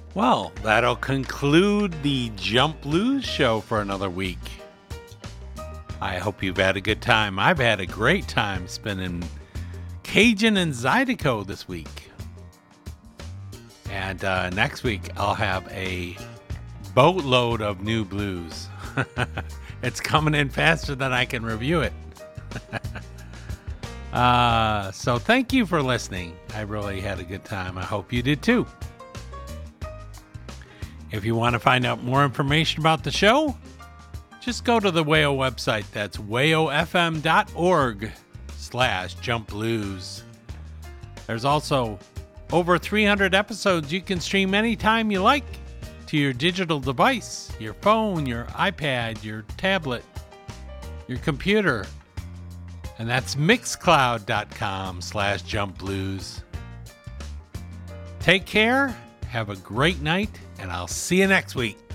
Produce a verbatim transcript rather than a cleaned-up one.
Well, that'll conclude the Jump Blues show for another week. I hope you've had a good time. I've had a great time spinning Cajun and Zydeco this week. And uh, next week, I'll have a boatload of new blues. It's coming in faster than I can review it. uh, so thank you for listening. I really had a good time. I hope you did too. If you want to find out more information about the show, just go to the W A O website. That's wayofm.org slash jump blues. There's also over three hundred episodes you can stream anytime you like to your digital device, your phone, your iPad, your tablet, your computer. And that's mixcloud.com slash jump blues. Take care, have a great night, and I'll see you next week.